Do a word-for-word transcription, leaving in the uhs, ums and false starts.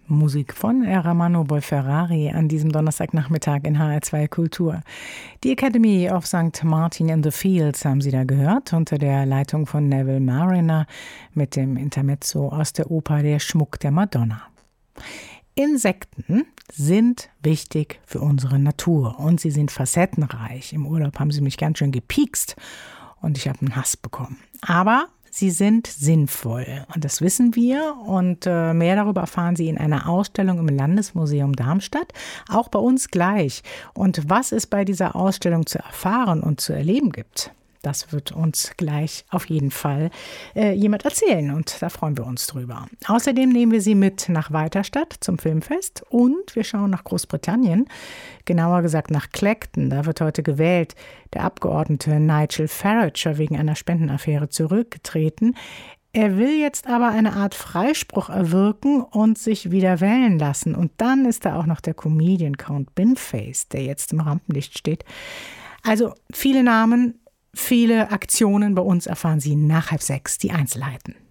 Musik von Ermanno Bonferrari an diesem Donnerstagnachmittag in H R zwei Kultur. Die Academy of Sankt Martin in the Fields haben Sie da gehört, unter der Leitung von Neville Marriner mit dem Intermezzo aus der Oper Der Schmuck der Madonna. Insekten sind wichtig für unsere Natur und sie sind facettenreich. Im Urlaub haben sie mich ganz schön gepiekst und ich habe einen Hass bekommen. Aber sie sind sinnvoll und das wissen wir und äh, mehr darüber erfahren Sie in einer Ausstellung im Landesmuseum Darmstadt, auch bei uns gleich. Und was es bei dieser Ausstellung zu erfahren und zu erleben gibt, das wird uns gleich auf jeden Fall äh, jemand erzählen und da freuen wir uns drüber. Außerdem nehmen wir Sie mit nach Weiterstadt zum Filmfest und wir schauen nach Großbritannien, genauer gesagt nach Clacton. Da wird heute gewählt. Der Abgeordnete Nigel Farage wegen einer Spendenaffäre zurückgetreten. Er will jetzt aber eine Art Freispruch erwirken und sich wieder wählen lassen. Und dann ist da auch noch der Comedian Count Binface, der jetzt im Rampenlicht steht. Also viele Namen, viele Aktionen. Bei uns erfahren Sie nach halb sechs die Einzelheiten.